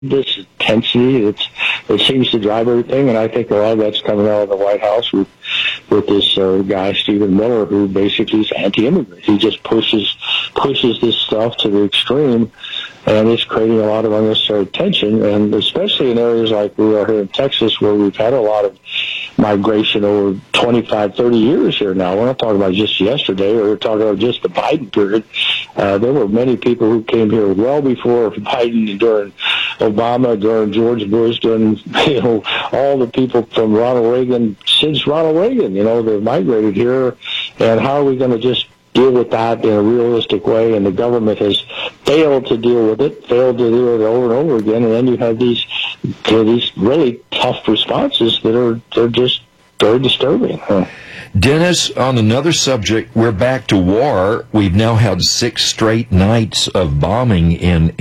this intensity that seems to drive everything, and I think a lot of that's coming out of the White House with this guy Stephen Miller, who basically is anti-immigrant. He just pushes this stuff to the extreme, and it's creating a lot of unnecessary tension, and especially in areas like we are here in Texas, where we've had a lot of migration over 25, 30 years here now. We're not talking about just yesterday, or we're talking about just the Biden period. There were many people who came here well before Biden, during Obama, during George Bush, during, all the people from Ronald Reagan, since Ronald Reagan, they've migrated here. And how are we going to just deal with that in a realistic way? And the government has failed to deal with it, failed to do it over and over again. And then you have these really tough responses that are just very disturbing. Dennis, on another subject, we're back to war. We've now had 6 straight nights of bombing in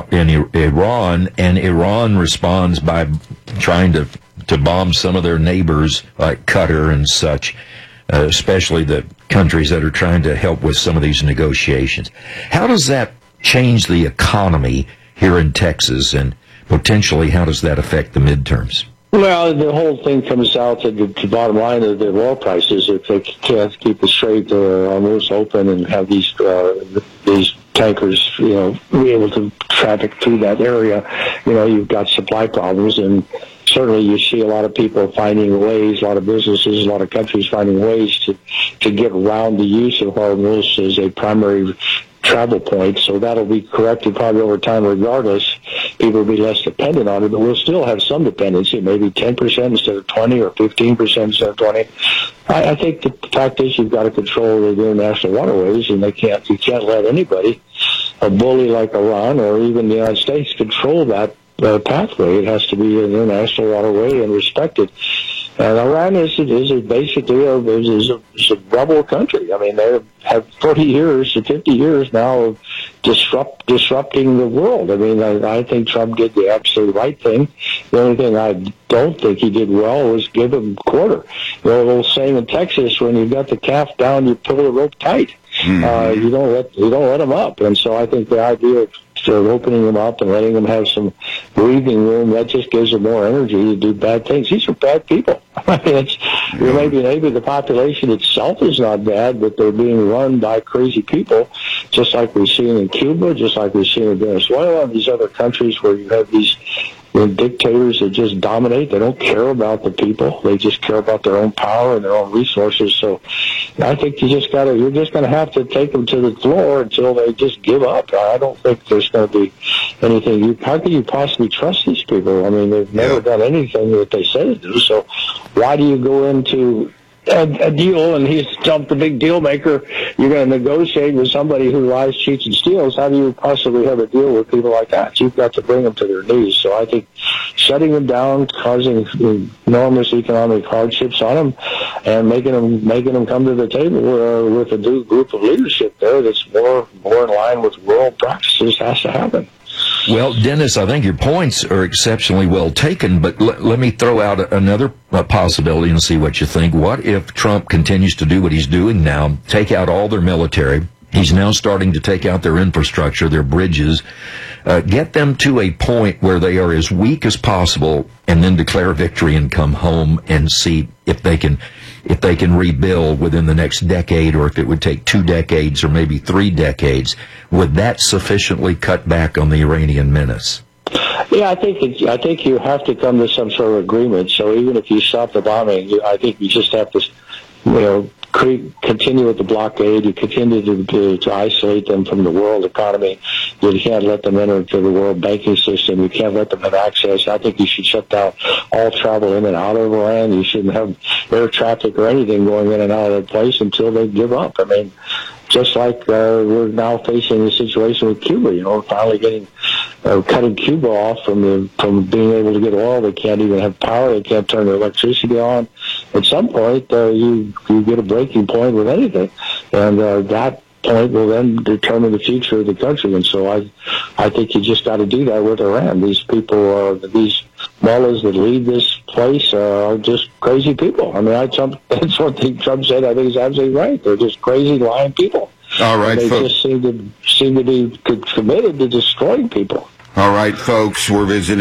Iran, and Iran responds by trying to bomb some of their neighbors, like Qatar and such, especially the countries that are trying to help with some of these negotiations. How does that change the economy here in Texas, and potentially how does that affect the midterms? Well, the whole thing comes out to the bottom line of the oil prices. If they can't keep the Strait almost open and have these tankers, be able to traffic through that area, you've got supply problems. And certainly you see a lot of people finding ways, a lot of businesses, a lot of countries finding ways to get around the use of Hormuz as a primary travel point. So that'll be corrected probably over time regardless. People will be less dependent on it, but we'll still have some dependency, maybe 10% instead of 20 or 15% instead of 20. I think the fact is you've got to control the international waterways, and you can't let anybody, a bully like Iran or even the United States, control that pathway. It has to be an international waterway and respected. And Iran is basically a rebel country. I mean, they have 40 years to 50 years now of disrupting the world. I mean, I think Trump did the absolute right thing. The only thing I don't think he did well was give him quarter. The old saying in Texas, when you got the calf down, you pull the rope tight. Mm-hmm. You don't let them up. And so I think the idea of opening them up and letting them have some breathing room, that just gives them more energy to do bad things. These are bad people. I mean, maybe the population itself is not bad, but they're being run by crazy people, just like we've seen in Cuba, just like we've seen in Venezuela and these other countries where you have these dictators that just dominate. They don't care about the people. They just care about their own power and their own resources. So I think you're just going to have to take them to the floor until they just give up. I don't think there's going to be anything. How can you possibly trust these people? I mean, they've never done anything that they say to do. So why do you go into a deal, and he's Trump, the big deal maker? You're going to negotiate with somebody who lies, cheats, and steals. How do you possibly have a deal with people like that? You've got to bring them to their knees. So I think shutting them down, causing enormous economic hardships on them, and making them come to the table with a new group of leadership there that's more in line with world practices has to happen. Well, Dennis, I think your points are exceptionally well taken, but let me throw out another possibility and see what you think. What if Trump continues to do what he's doing now, take out all their military? He's now starting to take out their infrastructure, their bridges, get them to a point where they are as weak as possible, and then declare victory and come home and see if they can rebuild within the next decade, or if it would take 2 decades or maybe 3 decades. Would that sufficiently cut back on the Iranian menace? Yeah, I think you have to come to some sort of agreement. So even if you stop the bombing, I think you just have to, continue with the blockade. You continue to isolate them from the world economy. You can't let them enter into the world banking system. You can't let them have access. I think you should shut down all travel in and out of Iran. You shouldn't have air traffic or anything going in and out of that place until they give up. I mean, just like we're now facing a situation with Cuba, finally cutting Cuba off from being able to get oil. They can't even have power. They can't turn their electricity on. At some point, you get a breaking point with anything, and that point will then determine the future of the country. And so I think you just got to do that with Iran. These people, these mullahs that lead this place, are just crazy people. I mean, that's one thing Trump said. I think is absolutely right. They're just crazy, lying people. All right, and they just seem to be committed to destroying people. All right, folks, we're visiting